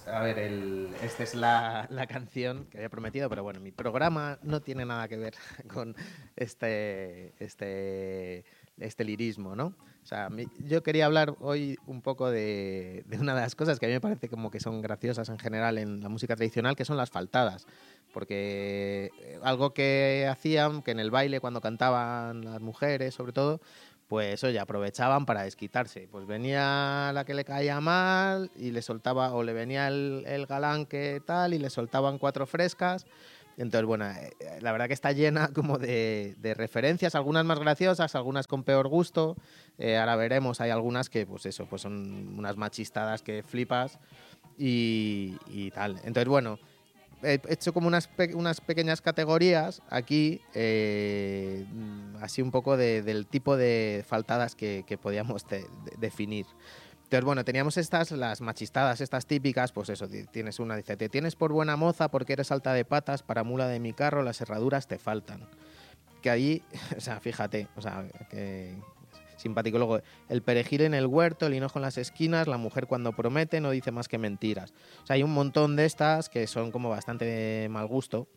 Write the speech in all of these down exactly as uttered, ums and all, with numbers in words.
a ver, el, esta es la, la canción que había prometido, pero bueno, mi programa no tiene nada que ver con este, este, este lirismo, ¿no? O sea, mi, yo quería hablar hoy un poco de, de una de las cosas que a mí me parece como que son graciosas en general en la música tradicional, que son las faltadas. Porque algo que hacían, que en el baile cuando cantaban las mujeres, sobre todo, pues oye, aprovechaban para desquitarse. Pues venía la que le caía mal y le soltaba, o le venía el, el galán que tal y le soltaban cuatro frescas. Entonces, bueno, eh, la verdad que está llena como de, de referencias, algunas más graciosas, algunas con peor gusto. Eh, ahora veremos, hay algunas que, pues eso, pues son unas machistadas que flipas y, y tal. Entonces, bueno, he hecho como unas, pe unas pequeñas categorías aquí, eh, así un poco de, del tipo de faltadas que, que podíamos de, de, definir. Entonces, bueno, teníamos estas, las machistadas, estas típicas, pues eso, tienes una, dice, te tienes por buena moza porque eres alta de patas, para mula de mi carro las herraduras te faltan. Que ahí, o sea, fíjate, o sea, que... simpático. Luego, el perejil en el huerto, el hinojo en las esquinas, la mujer cuando promete no dice más que mentiras. O sea, hay un montón de estas que son como bastante de mal gusto.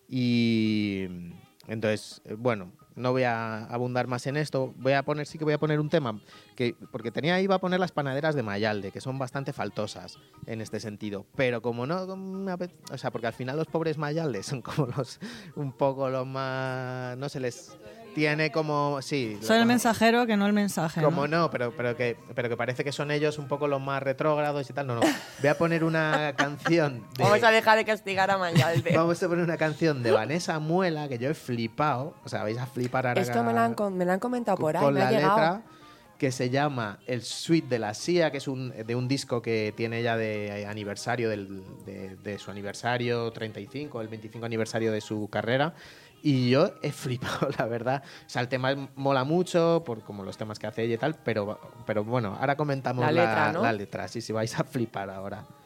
Y entonces, bueno, no voy a abundar más en esto. Voy a poner, sí que voy a poner un tema, que porque tenía, iba a poner las panaderas de Mayalde, que son bastante faltosas en este sentido. Pero como no, o sea, porque al final los pobres Mayaldes son como los, un poco los más, no se les... Tiene como... Sí. Soy el mensajero que no el mensaje. Como no, no, pero, pero, que, pero que parece que son ellos un poco los más retrógrados y tal. No, no. Voy a poner una canción de... Vamos a dejar de castigar a Mayalde. Vamos a poner una canción de Vanessa Muela, que yo he flipado. O sea, vais a flipar ahora. Esto me lo han, me lo han comentado por ahí, con me la ha llegado. letra, que se llama El Suite de la S I A, que es un, de un disco que tiene ella de aniversario, del, de, de su aniversario treinta y cinco, el veinticinco aniversario de su carrera. Y yo he flipado, la verdad. O sea, el tema mola mucho, por como los temas que hace ella y tal, pero, pero bueno, ahora comentamos la letra, la, ¿no? la letra. Sí, sí, vais a flipar ahora.